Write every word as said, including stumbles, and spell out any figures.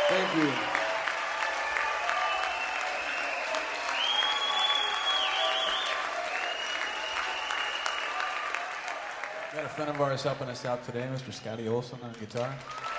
Thank you. We got a friend of ours helping us out today, Mister Scotty Olson on guitar.